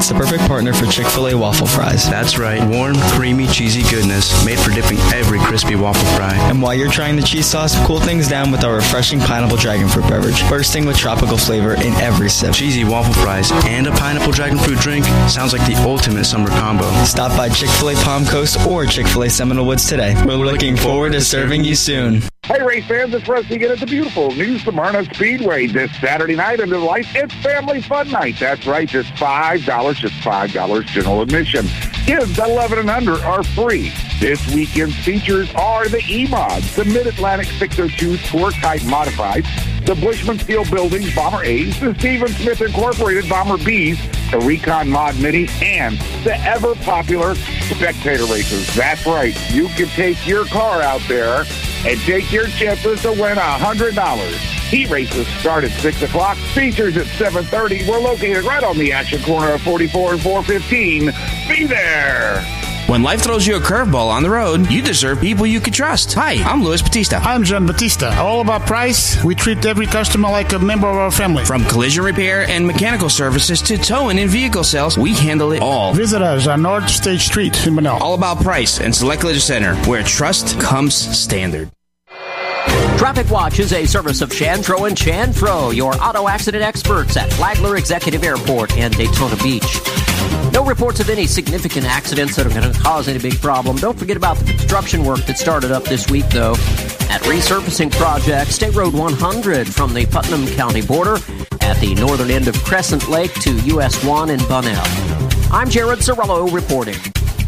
It's the perfect partner for Chick-fil-A waffle fries. That's right. Warm, creamy, cheesy goodness made for dipping every crispy waffle fry. And while you're trying the cheese sauce, cool things down with our refreshing pineapple dragon fruit beverage, bursting with tropical flavor in every sip. Cheesy waffle fries and a pineapple dragon fruit drink sounds like the ultimate summer combo. Stop by Chick-fil-A Palm Coast or Chick-fil-A Seminole Woods today. We're looking forward to serving you soon. Hey, race fans, it's Rusty again at the beautiful New Smyrna Speedway this Saturday night under the lights. It's Family Fun Night. That's right, just $5 general admission. Kids 11 and under are free. This weekend's features are the E-Mods, the Mid-Atlantic 602 Tour Type Modified, the Bushman Steel Buildings Bomber A's, the Stephen Smith Incorporated Bomber B's, the Recon Mod Mini, and the ever-popular Spectator Races. That's right, you can take your car out there and take your chances to win $100. Heat races start at 6 o'clock. Features at 7:30. We're located right on the action corner of 44 and 415. Be there. When life throws you a curveball on the road, you deserve people you can trust. Hi, I'm Luis Batista. I'm John Batista. All about price. We treat every customer like a member of our family. From collision repair and mechanical services to towing and vehicle sales, we handle it all. Visit us on North State Street in Manila. All about price and Select Collision Center, where trust comes standard. Traffic Watch is a service of Chandro and Chandro, your auto accident experts at Flagler Executive Airport and Daytona Beach. No reports of any significant accidents that are going to cause any big problem. Don't forget about the construction work that started up this week, though, at resurfacing project State Road 100 from the Putnam County border at the northern end of Crescent Lake to US 1 in Bunnell. I'm Jared Cirillo reporting.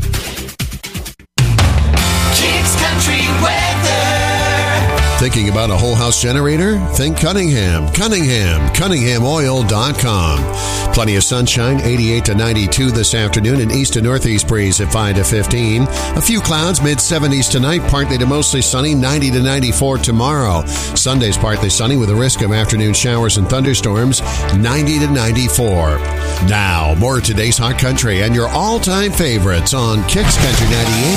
Kicks Country Weather. Thinking about a whole house generator? Think Cunningham. Cunninghamoil.com. Plenty of sunshine, 88 to 92 this afternoon, and east to northeast breeze at 5 to 15. A few clouds, mid-70s tonight, partly to mostly sunny, 90 to 94 tomorrow. Sunday's partly sunny with a risk of afternoon showers and thunderstorms, 90 to 94. Now, more of today's Hot Country and your all-time favorites on Kicks Country 98.